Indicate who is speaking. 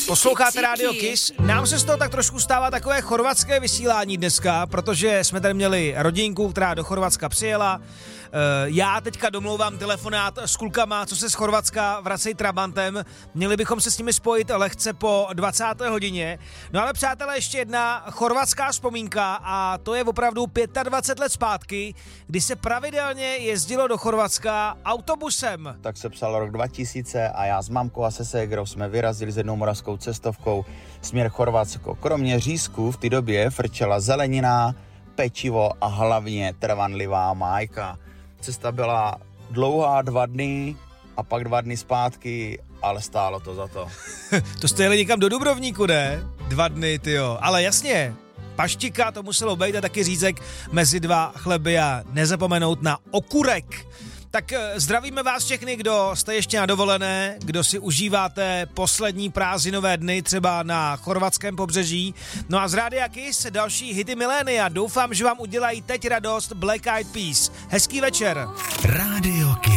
Speaker 1: Posloucháte Radio Kiss. Nám se z toho tak trošku stává takové chorvatské vysílání dneska, protože jsme tady měli rodinku, která do Chorvatska přijela. Já teďka domlouvám telefonát s klukama, co se z Chorvatska vracejí Trabantem. Měli bychom se s nimi spojit lehce po 20. hodině. No ale přátelé, ještě jedna chorvatská vzpomínka a to je opravdu 25 let zpátky, kdy se pravidelně jezdilo do Chorvatska autobusem.
Speaker 2: Tak se psal rok 2000 a já s mamkou a se ségrou jsme vyrazili s jednou moravskou cestovkou směr Chorvatsko. Kromě řízků v té době frčela zelenina, pečivo a hlavně trvanlivá májka. Cesta byla dlouhá, 2 dny a pak 2 dny zpátky, ale stálo to za to.
Speaker 1: To jste jeli někam do Dubrovníku, ne? 2 dny, tyjo. Ale jasně, paštika to muselo být a taky řízek mezi 2 chleby a nezapomenout na okurek. Tak zdravíme vás všechny, kdo jste ještě na dovolené, kdo si užíváte poslední prázdninové dny třeba na chorvatském pobřeží. No a z Rádia Kiss další hity milénia. Doufám, že vám udělají teď radost Black Eyed Peas. Hezký večer.
Speaker 3: Radio Kiss.